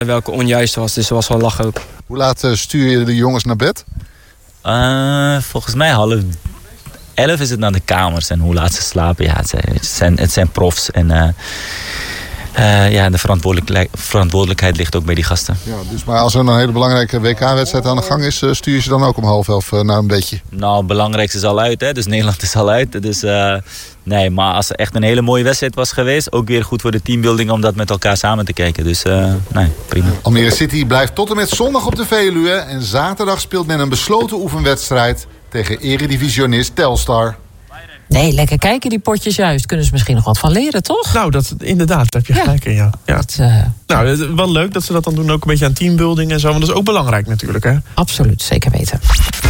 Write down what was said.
Welke onjuist was, dus er was wel lachen ook. Hoe laat stuur je de jongens naar bed? Volgens mij 10:30 is het naar de kamers. En hoe laat ze slapen, ja, het zijn profs. En de verantwoordelijkheid ligt ook bij die gasten. Ja, dus maar als er een hele belangrijke WK-wedstrijd aan de gang is, stuur je ze dan ook om 10:30 naar een bedje? Nou, het belangrijkste is al uit, hè? Dus Nederland is al uit. Dus nee, maar als er echt een hele mooie wedstrijd was geweest, ook weer goed voor de teambuilding om dat met elkaar samen te kijken. Dus nee, prima. Almere City blijft tot en met zondag op de Veluwe. En zaterdag speelt men een besloten oefenwedstrijd tegen eredivisionist Telstar. Nee, lekker kijken die potjes juist. Kunnen ze misschien nog wat van leren, toch? Nou, inderdaad, daar heb je gelijk in, ja. Nou, het is wel leuk dat ze dat dan doen, ook een beetje aan teambuilding en zo. Want dat is ook belangrijk natuurlijk, hè? Absoluut, zeker weten.